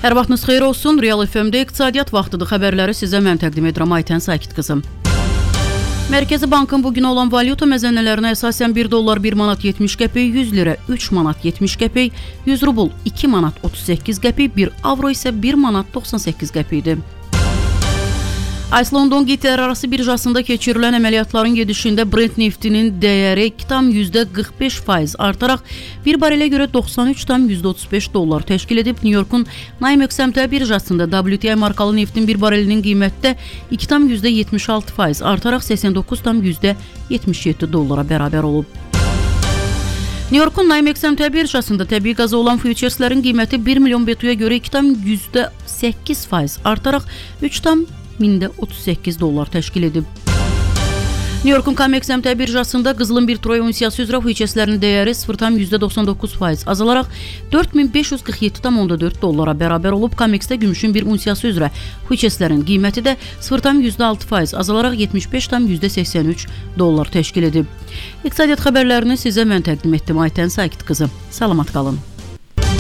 Hər vaxtınız xeyir olsun. Real FM-də iqtisadiyyat vaxtıdır. Xəbərləri sizə mən təqdim edirəm. Aytən Sakit qızım. Mərkəzi Bankın bugün olan valyuta məzənnələrinə əsasən 1 dollar 1 manat 70 qəpik, 100 lirə 3 manat 70 qəpik, 100 rubl 2 manat 38 qəpik, 1 avro isə 1 manat 98 qəpikdir. ICE-London qeyri-arası birjasında keçirilən əməliyyatların gedişində Brent neftinin dəyəri 2,45% artaraq bir barelə görə 93,35 dollar təşkil edib. New Yorkun NYMEX əmtia birjasında WTI markalı neftin bir barelinin qiyməti 2,76% artaraq 89,77 dollara bərabər olub. New Yorkun NYMEX əmtia birjasında təbii qaza olan fütureslərin qiyməti 1 milyon BTU-ya görə 2,8% artaraq 3,38 dollar təşkil edib. New Yorkun Comex əmtia birjasında qızılın bir troy unsiyası üzrə fütureslərin dəyəri 0,99% azalaraq 4547,4 dollara bərabər olub. Comexdə gümüşün bir unsiyası üzrə fütureslərin qiyməti də 0,6% azalaraq 75,83 dollar təşkil edib. İqtisadiyyat xəbərlərini sizə mən təqdim etdim. Aytən Sakit qızı. Salamat qalın.